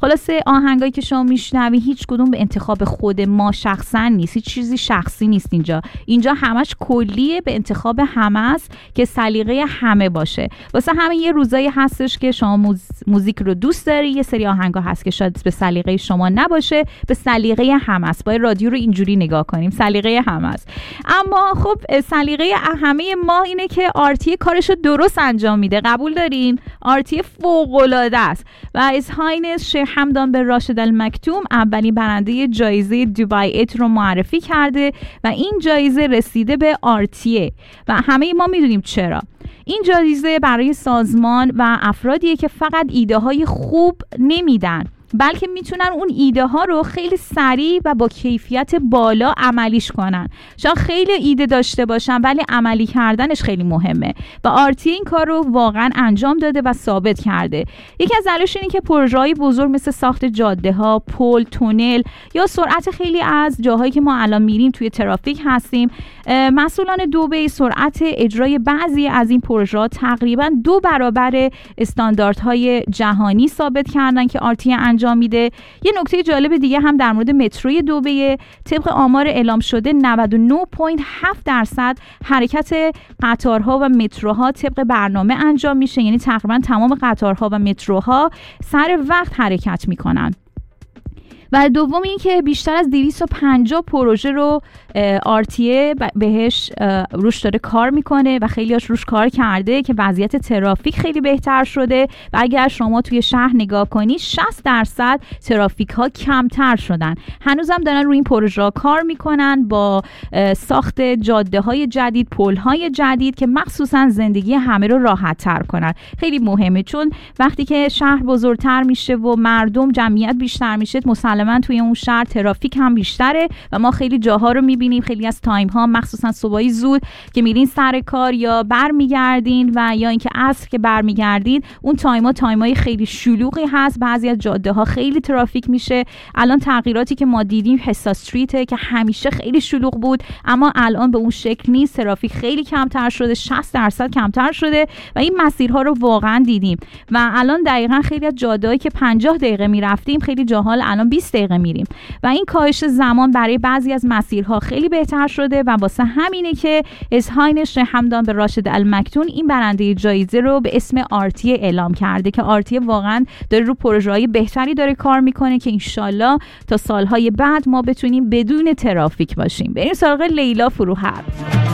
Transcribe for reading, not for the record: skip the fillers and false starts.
خلاصه آهنگایی که شما میشنوی هیچ کدوم به انتخاب خود ما شخصا نیست، هیچ چیزی شخصی نیست. اینجا همش کلیه، به انتخاب همه است که سلیقه همه باشه. واسه همه یه روزایی هستش که شما موزیک رو دوست داری، یه سری آهنگا هست که شاید به سلیقه شما نباشه، به سلیقه همه است. باید رادیو رو اینجوری نگاه کنیم، سلیقه همه است. اما خب سلیقه همه ما اینه که آرتی کارش رو درست انجام میده. قبول دارین؟ آرتی فوق‌العاده است و از هاینس شیخ حمدان بن راشد المکتوم اولین برنده جایزه دبی ایت رو معرفی کرده و این جایزه رسیده به آرتیه و همه ما میدونیم چرا. این جایزه برای سازمان و افرادیه که فقط ایده های خوب نمیدن، بلکه میتونن اون ایده ها رو خیلی سریع و با کیفیت بالا عملیش کنن. شاید خیلی ایده داشته باشن ولی عملی کردنش خیلی مهمه و آرتی این کار رو واقعا انجام داده و ثابت کرده. یکی از دلایلش اینه که پروژه‌های بزرگ مثل ساخت جاده ها، پل، تونل یا سرعت خیلی از جاهایی که ما الان میریم توی ترافیک هستیم، مسئولان دبی سرعت اجرای بعضی از این پروژه‌ها تقریبا 2 برابر استانداردهای جهانی ثابت کردن که آرتی انجام میده. یه نکته جالب دیگه هم در مورد متروی دبی، طبق آمار اعلام شده 99.7% حرکت قطارها و متروها طبق برنامه انجام میشه، یعنی تقریبا تمام قطارها و متروها سر وقت حرکت میکنن. و دوم این که بیشتر از 250 پروژه رو آرتیه بهش روش داره کار میکنه و خیلیاش روش کار کرده که وضعیت ترافیک خیلی بهتر شده و اگر شما توی شهر نگاه کنی 60% ترافیک ها کمتر شدن. هنوزم دارن روی این پروژه ها کار میکنن با ساخت جاده های جدید، پل های جدید که مخصوصا زندگی همه رو راحت تر کنن. خیلی مهمه چون وقتی که شهر بزرگتر میشه و مردم جمعیت بیشتر میشه مسلماً توی اون شهر ترافیک هم بیشتره و ما خیلی جاها رو میبینیم، خیلی از تایم ها مخصوصا صبحای زود که میرین سر کار یا برمیگردین و یا اینکه عصر که برمیگردین، اون تایمای خیلی شلوغی هست. بعضی از جاده ها خیلی ترافیک میشه. الان تغییراتی که ما دیدیم حسا استریت که همیشه خیلی شلوغ بود اما الان به اون شکل نیست، ترافیک خیلی کمتر شده، 60% کمتر شده و این مسیرها رو واقعا دیدیم و الان دقیقاً خیلی از جاده‌ای که 50 دقیقه میرفتیم خیلی جاها الان 20 دقیقه میریم و این کاهش زمان برای بعضی از مسیرها خیلی بهتر شده و واسه همینه که هاینس شیخ حمدان بن راشد المکتوم این برنده جایزه رو به اسم آرتی اعلام کرده که آرتی واقعا داره رو پروژه‌های بهتری داره کار میکنه که انشالله تا سالهای بعد ما بتونیم بدون ترافیک باشیم. بریم سراغ لیلا فروهر.